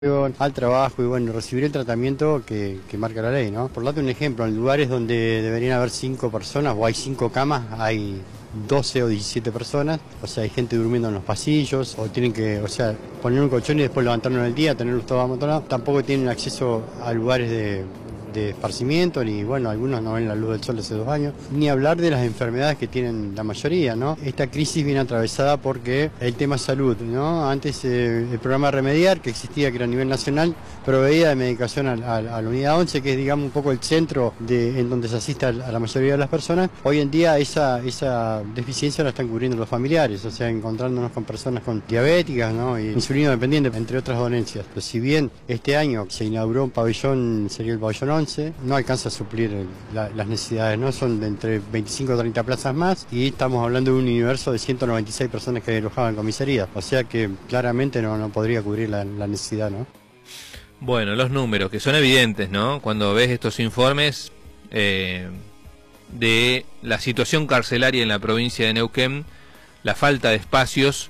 al trabajo y bueno, recibir el tratamiento que marca la ley, ¿no? Por darte un ejemplo, en lugares donde deberían haber 5 personas o hay 5 camas, hay 12 o 17 personas, o sea, hay gente durmiendo en los pasillos, o tienen que, o sea, poner un colchón y después levantarlo en el día, tenerlos todos amontonados. Tampoco tienen acceso a lugares de esparcimiento, ni bueno, algunos no ven la luz del sol hace 2 años, ni hablar de las enfermedades que tienen la mayoría, ¿no? Esta crisis viene atravesada porque el tema salud, ¿no? Antes el programa Remediar, que existía, que era a nivel nacional, proveía de medicación a la unidad 11, que es digamos un poco el centro en donde se asiste a la mayoría de las personas. Hoy en día esa deficiencia la están cubriendo los familiares, o sea, encontrándonos con personas con diabéticas, ¿no? Y insulino dependiente, entre otras dolencias. Pero si bien este año se inauguró un pabellón, sería el pabellón 11, no alcanza a suplir las necesidades, ¿no? Son de entre 25 o 30 plazas más y estamos hablando de un universo de 196 personas que alojaban en comisaría, o sea que claramente no podría cubrir la necesidad, ¿no? Bueno, los números que son evidentes, ¿no? Cuando ves estos informes de la situación carcelaria en la provincia de Neuquén, la falta de espacios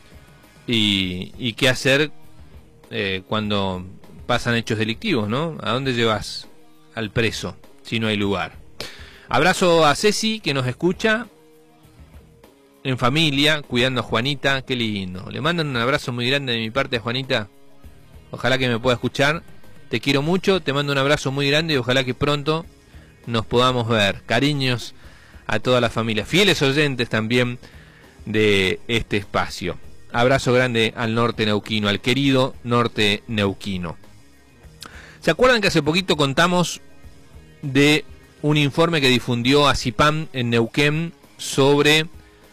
y qué hacer cuando pasan hechos delictivos, ¿no? ¿A dónde llevas al preso si no hay lugar? Abrazo a Ceci, que nos escucha en familia, cuidando a Juanita. Qué lindo. Le mandan un abrazo muy grande de mi parte a Juanita. Ojalá que me pueda escuchar. Te quiero mucho, te mando un abrazo muy grande y ojalá que pronto nos podamos ver. Cariños a toda la familia, fieles oyentes también de este espacio. Abrazo grande al norte neuquino, al querido norte neuquino. ¿Se acuerdan que hace poquito contamos de un informe que difundió ACIPAM en Neuquén sobre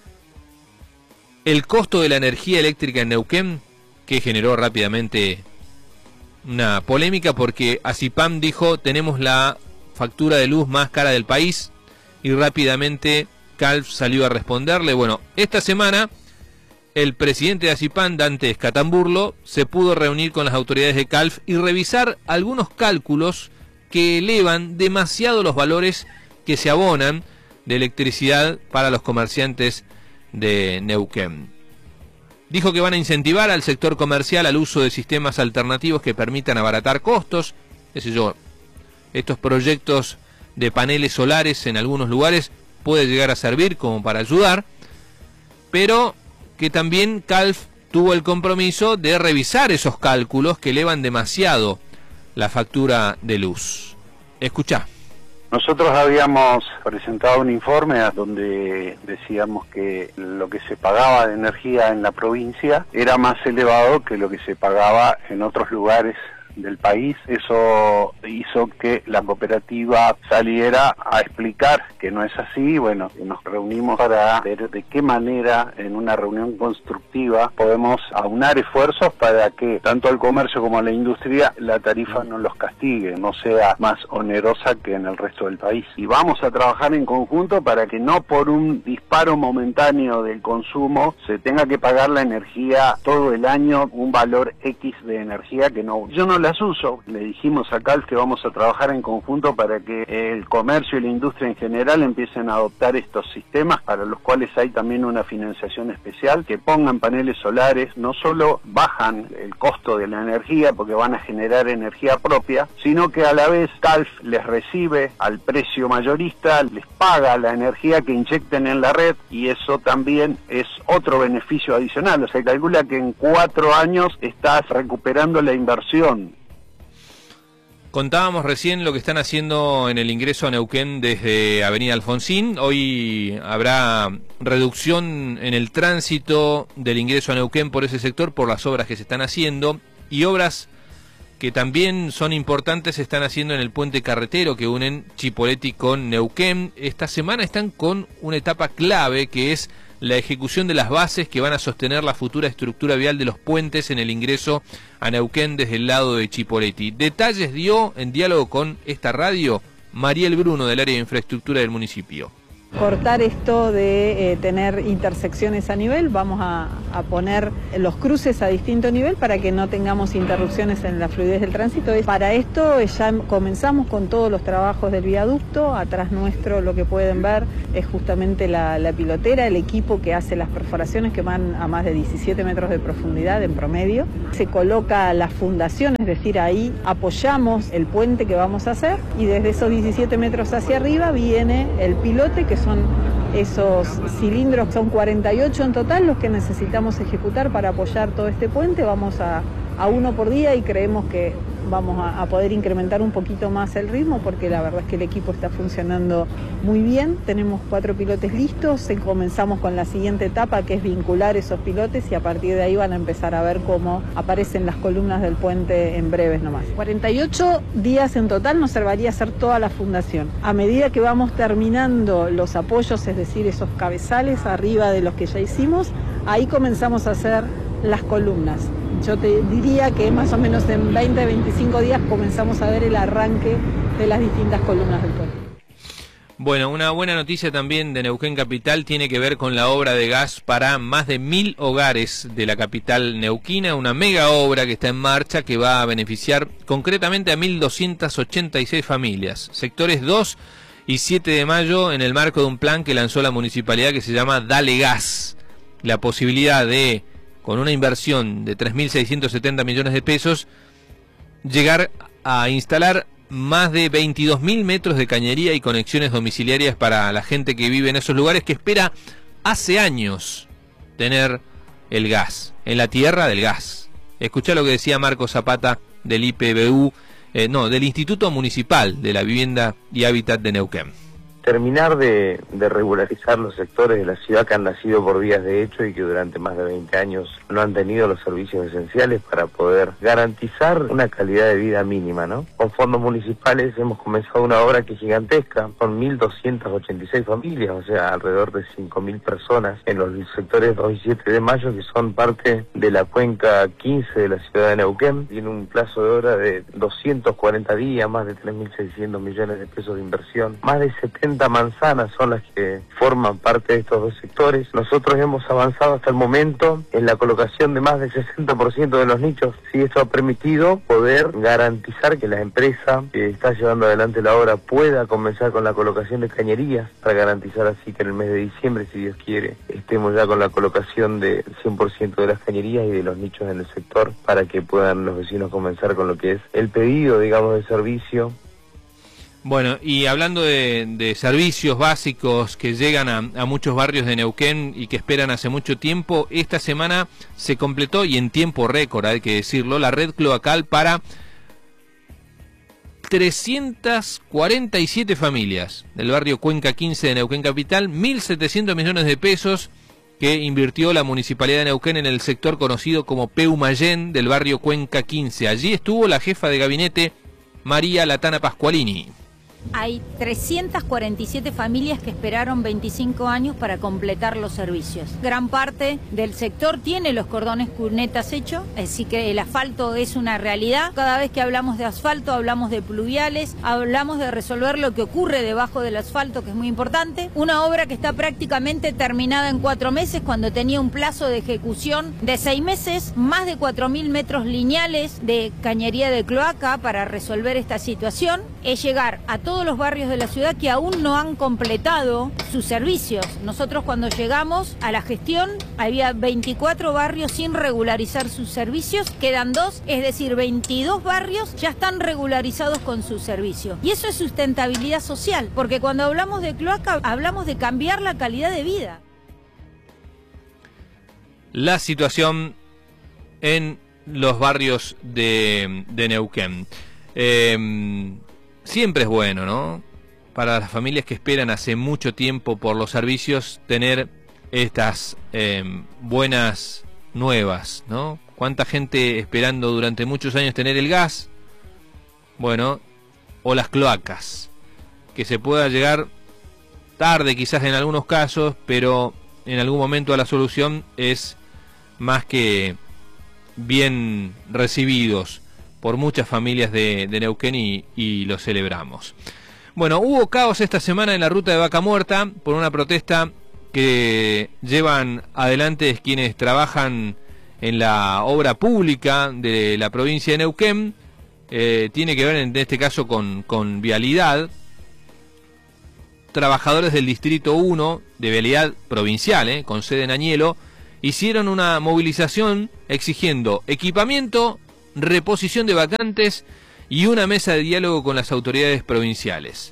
el costo de la energía eléctrica en Neuquén, que generó rápidamente una polémica porque ACIPAM dijo tenemos la factura de luz más cara del país y rápidamente CALF salió a responderle? Bueno, esta semana el presidente de ACIPAM, Dante Escatamburlo, se pudo reunir con las autoridades de CALF y revisar algunos cálculos que elevan demasiado los valores que se abonan de electricidad para los comerciantes de Neuquén. Dijo que van a incentivar al sector comercial al uso de sistemas alternativos que permitan abaratar costos, qué sé yo, estos proyectos de paneles solares en algunos lugares puede llegar a servir como para ayudar, pero que también CALF tuvo el compromiso de revisar esos cálculos que elevan demasiado la factura de luz. Escuchá. Nosotros habíamos presentado un informe donde decíamos que lo que se pagaba de energía en la provincia era más elevado que lo que se pagaba en otros lugares del país. Eso hizo que la cooperativa saliera a explicar que no es así. Bueno, nos reunimos para ver de qué manera en una reunión constructiva podemos aunar esfuerzos para que tanto al comercio como a la industria la tarifa no los castigue, no sea más onerosa que en el resto del país. Y vamos a trabajar en conjunto para que no por un disparo momentáneo del consumo se tenga que pagar la energía todo el año, un valor X de energía que no. Yo no las uso. Le dijimos a CALF que vamos a trabajar en conjunto para que el comercio y la industria en general empiecen a adoptar estos sistemas, para los cuales hay también una financiación especial, que pongan paneles solares. No solo bajan el costo de la energía porque van a generar energía propia, sino que a la vez CALF les recibe al precio mayorista, les paga la energía que inyecten en la red, y eso también es otro beneficio adicional. O sea, calcula que en 4 años estás recuperando la inversión. Contábamos recién lo que están haciendo en el ingreso a Neuquén desde Avenida Alfonsín. Hoy habrá reducción en el tránsito del ingreso a Neuquén por ese sector por las obras que se están haciendo, y obras que también son importantes se están haciendo en el puente carretero que unen Chipoleti con Neuquén. Esta semana están con una etapa clave, que es la ejecución de las bases que van a sostener la futura estructura vial de los puentes en el ingreso a Neuquén desde el lado de Chipoleti. Detalles dio en diálogo con esta radio Mariel Bruno, del área de infraestructura del municipio. Cortar esto de tener intersecciones a nivel, vamos a poner los cruces a distinto nivel para que no tengamos interrupciones en la fluidez del tránsito. Para esto ya comenzamos con todos los trabajos del viaducto. Atrás nuestro lo que pueden ver es justamente la pilotera, el equipo que hace las perforaciones que van a más de 17 metros de profundidad en promedio. Se coloca la fundación, es decir, ahí apoyamos el puente que vamos a hacer y desde esos 17 metros hacia arriba viene el pilote, que son esos cilindros, son 48 en total los que necesitamos ejecutar para apoyar todo este puente. Vamos a uno por día y creemos que vamos a poder incrementar un poquito más el ritmo porque la verdad es que el equipo está funcionando muy bien. Tenemos 4 pilotes listos, comenzamos con la siguiente etapa que es vincular esos pilotes y a partir de ahí van a empezar a ver cómo aparecen las columnas del puente en breves nomás. 48 días en total nos serviría hacer toda la fundación. A medida que vamos terminando los apoyos, es decir, esos cabezales arriba de los que ya hicimos, ahí comenzamos a hacer las columnas. Yo te diría que más o menos en 20-25 días comenzamos a ver el arranque de las distintas columnas del puente. Bueno, una buena noticia también de Neuquén Capital tiene que ver con la obra de gas para más de 1000 hogares de la capital neuquina, una mega obra que está en marcha que va a beneficiar concretamente a 1286 familias, sectores 2 y 7 de mayo en el marco de un plan que lanzó la municipalidad que se llama Dale Gas, la posibilidad de, con una inversión de 3.670 millones de pesos, llegar a instalar más de 22.000 metros de cañería y conexiones domiciliarias para la gente que vive en esos lugares que espera hace años tener el gas, en la tierra del gas. Escuchá lo que decía Marco Zapata del IPBU, del Instituto Municipal de la Vivienda y Hábitat de Neuquén. Terminar de regularizar los sectores de la ciudad que han nacido por vías de hecho y que durante más de 20 años no han tenido los servicios esenciales para poder garantizar una calidad de vida mínima, ¿no? Con fondos municipales hemos comenzado una obra que es gigantesca, con 1.286 familias, o sea, alrededor de 5.000 personas en los sectores 2 y 7 de mayo, que son parte de la cuenca 15 de la ciudad de Neuquén. Tiene un plazo de obra de 240 días, más de 3.600 millones de pesos de inversión, más de 70 manzanas son las que forman parte de estos dos sectores. Nosotros hemos avanzado hasta el momento en la colocación de más del 60% de los nichos. Si esto ha permitido poder garantizar que la empresa que está llevando adelante la obra pueda comenzar con la colocación de cañerías, para garantizar así que en el mes de diciembre, si Dios quiere, estemos ya con la colocación de 100% de las cañerías y de los nichos en el sector, para que puedan los vecinos comenzar con lo que es el pedido, digamos, de servicio. Bueno, y hablando de servicios básicos que llegan a muchos barrios de Neuquén y que esperan hace mucho tiempo, esta semana se completó, y en tiempo récord hay que decirlo, la red cloacal para 347 familias del barrio Cuenca 15 de Neuquén Capital, 1.700 millones de pesos que invirtió la Municipalidad de Neuquén en el sector conocido como Peumayén del barrio Cuenca 15. Allí estuvo la jefa de gabinete María Latana Pascualini. Hay 347 familias que esperaron 25 años para completar los servicios. Gran parte del sector tiene los cordones cunetas hechos, así que el asfalto es una realidad. Cada vez que hablamos de asfalto hablamos de pluviales, hablamos de resolver lo que ocurre debajo del asfalto, que es muy importante. Una obra que está prácticamente terminada en 4 meses, cuando tenía un plazo de ejecución de 6 meses, más de 4.000 metros lineales de cañería de cloaca para resolver esta situación. Es llegar a todos los barrios de la ciudad que aún no han completado sus servicios. Nosotros cuando llegamos a la gestión había 24 barrios sin regularizar sus servicios, quedan 2, es decir, 22 barrios ya están regularizados con sus servicios. Y eso es sustentabilidad social, porque cuando hablamos de cloaca hablamos de cambiar la calidad de vida. La situación en los barrios de Neuquén. Siempre es bueno, ¿no? Para las familias que esperan hace mucho tiempo por los servicios, tener estas buenas nuevas, ¿no? ¿Cuánta gente esperando durante muchos años tener el gas? Bueno, o las cloacas. Que se pueda llegar tarde quizás en algunos casos, pero en algún momento a la solución es más que bien recibidos por muchas familias de Neuquén y lo celebramos. Bueno, hubo caos esta semana en la ruta de Vaca Muerta por una protesta que llevan adelante quienes trabajan en la obra pública de la provincia de Neuquén. Tiene que ver en este caso con vialidad. Trabajadores del Distrito 1 de vialidad provincial, con sede en Añelo, hicieron una movilización exigiendo equipamiento, reposición de vacantes y una mesa de diálogo con las autoridades provinciales.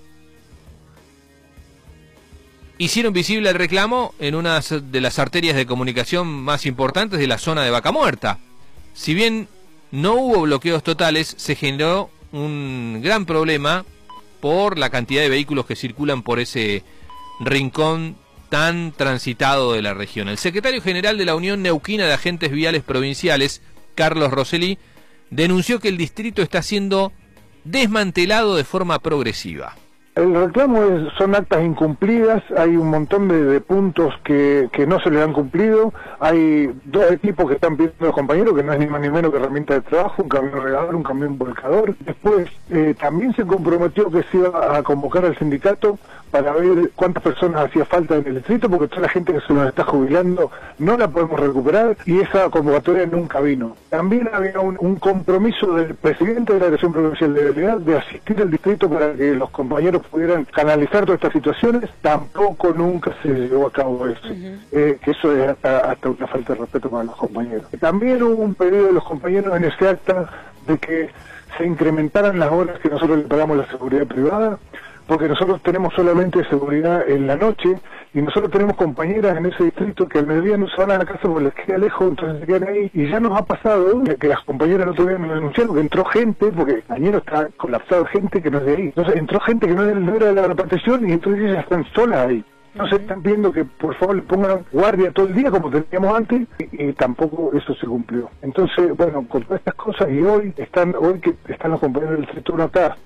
Hicieron visible el reclamo en una de las arterias de comunicación más importantes de la zona de Vaca Muerta. Si bien no hubo bloqueos totales, se generó un gran problema por la cantidad de vehículos que circulan por ese rincón tan transitado de la región. El secretario general de la Unión Neuquina de Agentes Viales Provinciales, Carlos Rosselli, denunció que el distrito está siendo desmantelado de forma progresiva. El reclamo son actas incumplidas, hay un montón de puntos que no se le han cumplido, hay dos equipos que están pidiendo los compañeros, que no es ni más ni menos que herramienta de trabajo, un camión regador, un camión volcador. Después también se comprometió que se iba a convocar al sindicato para ver cuántas personas hacía falta en el distrito, porque toda la gente que se nos está jubilando no la podemos recuperar, y esa convocatoria nunca vino. También había un compromiso del presidente de la Dirección Provincial de Vialidad de asistir al distrito para que los compañeros pudieran canalizar todas estas situaciones. Tampoco nunca se llevó a cabo eso, que eso es hasta una falta de respeto para los compañeros. También hubo un pedido de los compañeros en ese acta de que se incrementaran las horas que nosotros le pagamos a la seguridad privada, porque nosotros tenemos solamente seguridad en la noche, y nosotros tenemos compañeras en ese distrito que al mediodía no se van a la casa porque les queda lejos, entonces se quedan ahí, y ya nos ha pasado que las compañeras el otro día nos denunciaron que entró gente, porque Añelo está colapsado de gente que no es de ahí, entonces entró gente que no era de la repartición, y entonces ellas están solas ahí. Entonces están pidiendo que por favor le pongan guardia todo el día como teníamos antes, y tampoco eso se cumplió. Entonces, bueno, con todas estas cosas, y hoy que están los compañeros del sector acá.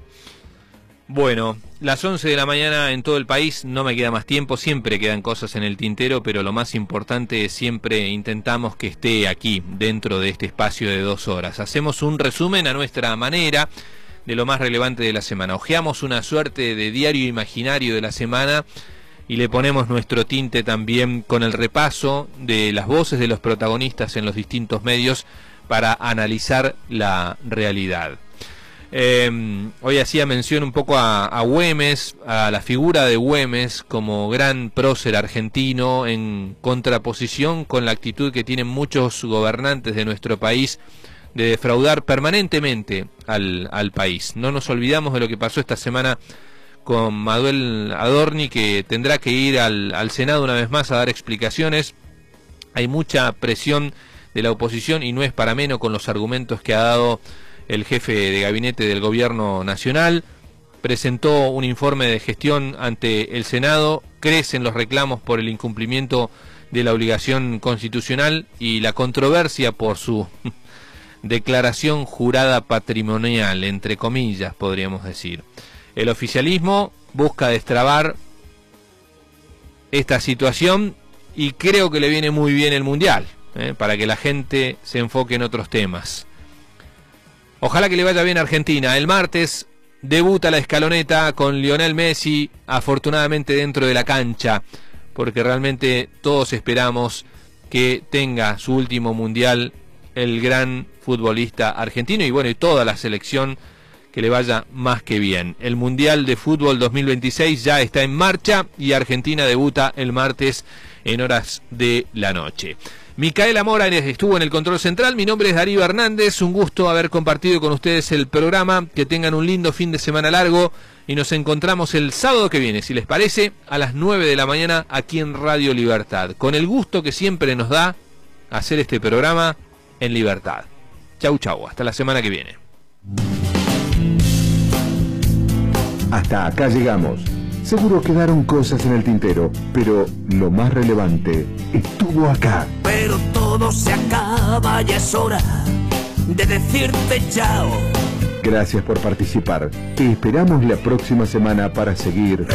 Bueno, las 11 de la mañana en todo el país, no me queda más tiempo, siempre quedan cosas en el tintero, pero lo más importante siempre intentamos que esté aquí, dentro de este espacio de 2 horas. Hacemos un resumen a nuestra manera de lo más relevante de la semana. Ojeamos una suerte de diario imaginario de la semana y le ponemos nuestro tinte también con el repaso de las voces de los protagonistas en los distintos medios para analizar la realidad. Hoy hacía mención un poco a Güemes, a la figura de Güemes como gran prócer argentino, en contraposición con la actitud que tienen muchos gobernantes de nuestro país de defraudar permanentemente al país. No nos olvidamos de lo que pasó esta semana con Manuel Adorni, que tendrá que ir al Senado una vez más a dar explicaciones. Hay mucha presión de la oposición y no es para menos con los argumentos que ha dado el jefe de gabinete del gobierno nacional. Presentó un informe de gestión ante el Senado, crecen los reclamos por el incumplimiento de la obligación constitucional y la controversia por su declaración jurada patrimonial, entre comillas podríamos decir. El oficialismo busca destrabar esta situación y creo que le viene muy bien el Mundial, para que la gente se enfoque en otros temas. Ojalá que le vaya bien a Argentina. El martes debuta la escaloneta con Lionel Messi, afortunadamente dentro de la cancha, porque realmente todos esperamos que tenga su último mundial el gran futbolista argentino, y bueno, y toda la selección, que le vaya más que bien. El Mundial de Fútbol 2026 ya está en marcha y Argentina debuta el martes en horas de la noche. Micaela Mora estuvo en el control central. Mi nombre es Darío Hernández. Un gusto haber compartido con ustedes el programa. Que tengan un lindo fin de semana largo y nos encontramos el sábado que viene, si les parece, a las 9 de la mañana aquí en Radio Libertad, con el gusto que siempre nos da hacer este programa en libertad. Chau, chau. Hasta la semana que viene. Hasta acá llegamos. Seguro quedaron cosas en el tintero, pero lo más relevante estuvo acá. Pero todo se acaba, ya es hora de decirte chao. Gracias por participar. Te esperamos la próxima semana para seguir